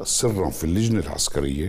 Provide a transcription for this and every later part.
سرا في اللجنة العسكرية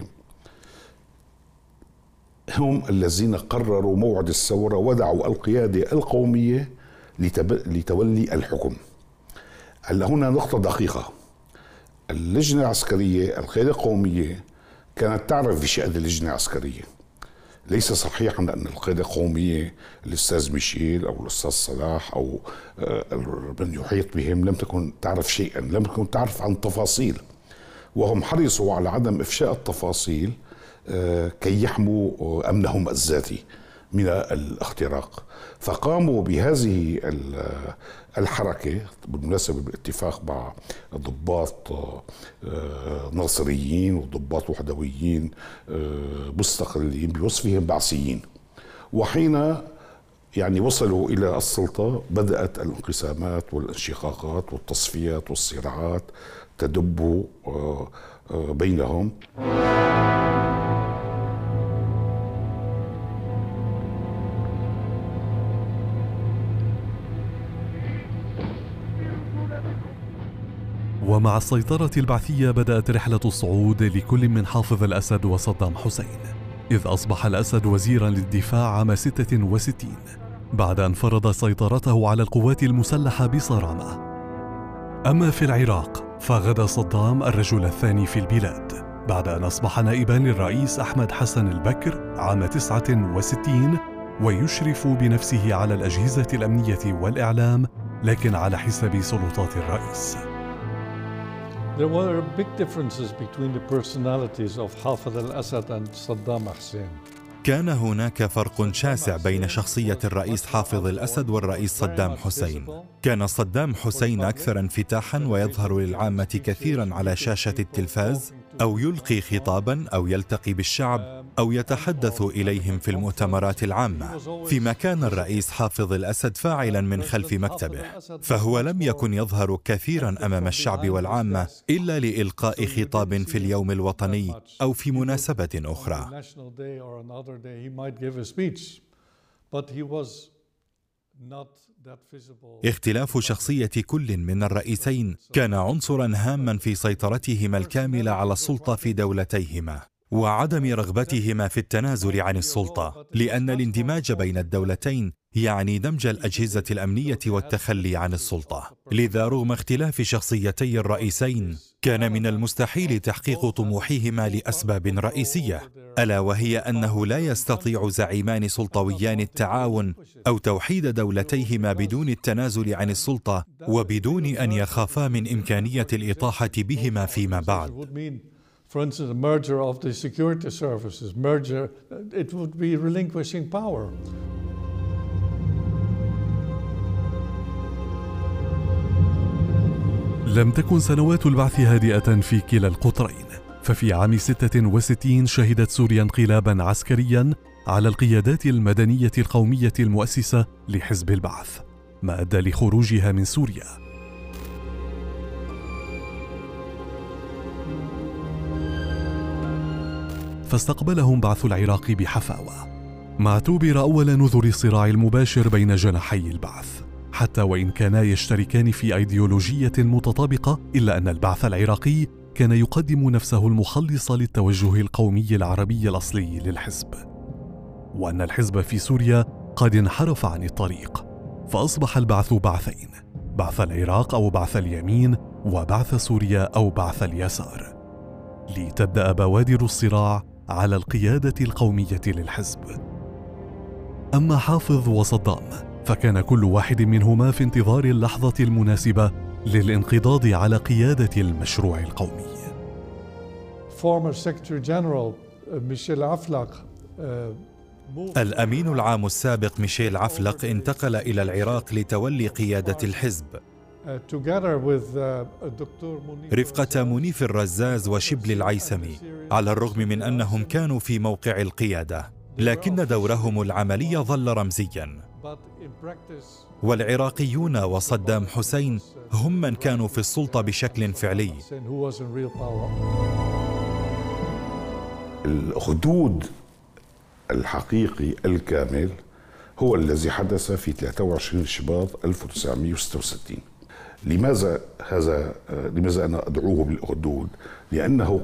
هم الذين قرروا موعد الثورة ودعوا القيادة القومية لتولي الحكم. هنا نقطة دقيقة. اللجنة العسكرية، القيادة القومية كانت تعرف بشأن اللجنة العسكرية. ليس صحيحا أن القيادة القومية الأستاذ ميشيل أو الأستاذ صلاح أو من يحيط بهم لم تكن تعرف شيئا، لم تكن تعرف عن تفاصيل، وهم حرصوا على عدم إفشاء التفاصيل كي يحموا أمنهم الذاتي من الاختراق. فقاموا بهذه الحركة بالمناسبة بالاتفاق مع ضباط ناصريين وضباط وحدويين مستقلين بوصفهم بعثيين. وحين يعني وصلوا إلى السلطة بدأت الانقسامات والانشقاقات والتصفيات والصراعات تدب بينهم. ومع السيطرة البعثية بدأت رحلة الصعود لكل من حافظ الأسد وصدام حسين، إذ أصبح الأسد وزيرا للدفاع عام 66 بعد أن فرض سيطرته على القوات المسلحة بصرامة. أما في العراق فغدا صدام الرجل الثاني في البلاد بعد أن أصبح نائبا للرئيس أحمد حسن البكر عام 69 ويشرف بنفسه على الأجهزة الأمنية والإعلام، لكن على حساب سلطات الرئيس. There were big differences between the personalities of Hafez al-Assad and Saddam Hussein. كان هناك فرق شاسع بين شخصية الرئيس حافظ الأسد والرئيس صدام حسين. كان صدام حسين أكثر انفتاحا ويظهر للعامة كثيرا على شاشة التلفاز، أو يلقي خطابا أو يلتقي بالشعب أو يتحدث إليهم في المؤتمرات العامة، فيما كان الرئيس حافظ الأسد فاعلا من خلف مكتبه، فهو لم يكن يظهر كثيرا أمام الشعب والعامة إلا لإلقاء خطاب في اليوم الوطني أو في مناسبة أخرى. اختلاف شخصية كل من الرئيسين كان عنصرا هاما في سيطرتهما الكاملة على السلطة في دولتيهما، وعدم رغبتهما في التنازل عن السلطة، لأن الاندماج بين الدولتين يعني دمج الأجهزة الأمنية والتخلي عن السلطة. لذا رغم اختلاف شخصيتي الرئيسين كان من المستحيل تحقيق طموحهما لأسباب رئيسية، ألا وهي أنه لا يستطيع زعيمان سلطويان التعاون أو توحيد دولتيهما بدون التنازل عن السلطة وبدون أن يخافا من إمكانية الإطاحة بهما فيما بعد. For instance, a merger of the security services, it would be relinquishing power. لم تكن سنوات البعث هادئة في كلا القطرين، ففي عام 66 شهدت سوريا انقلابا عسكريا على القيادات المدنية القومية المؤسسة لحزب البعث، ما أدى لخروجها من سوريا. فاستقبلهم بعث العراق بحفاوة، ما اعتبر أول نذر الصراع المباشر بين جناحي البعث، حتى وإن كانا يشتركان في أيديولوجية متطابقة، إلا أن البعث العراقي كان يقدم نفسه المخلص للتوجه القومي العربي الأصلي للحزب، وأن الحزب في سوريا قد انحرف عن الطريق، فأصبح البعث بعثين: بعث العراق أو بعث اليمين، وبعث سوريا أو بعث اليسار، لتبدأ بوادر الصراع على القيادة القومية للحزب. أما حافظ وصدام فكان كل واحد منهما في انتظار اللحظة المناسبة للانقضاض على قيادة المشروع القومي. الأمين العام السابق ميشيل عفلق انتقل إلى العراق لتولي قيادة الحزب رفقة منيف الرزاز وشبل العيسمي، على الرغم من أنهم كانوا في موقع القيادة، لكن دورهم العملي ظل رمزيا. والعراقيون وصدام حسين هم من كانوا في السلطة بشكل فعلي. الحدود الحقيقي الكامل هو الذي حدث في 23 شباط 1966. لماذا أنا أدعوه بالأخدود؟ لأنه